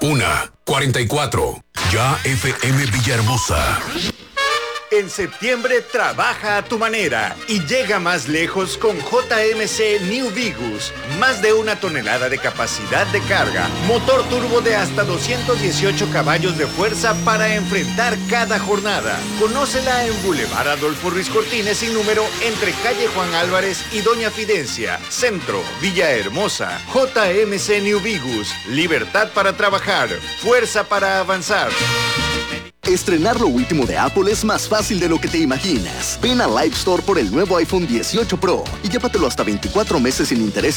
1:44. Ya FM Villahermosa. En septiembre trabaja a tu manera y llega más lejos con JMC New Vigus. Más de 1 tonelada de capacidad de carga. Motor turbo de hasta 218 caballos de fuerza para enfrentar cada jornada. Conócela en Boulevard Adolfo Ruiz Cortines sin número entre calle Juan Álvarez y Doña Fidencia. Centro, Villahermosa. JMC New Vigus. Libertad para trabajar. Fuerza para avanzar. Estrenar lo último de Apple es más fácil de lo que te imaginas. Ven a Live Store por el nuevo iPhone 18 Pro y llévatelo hasta 24 meses sin interés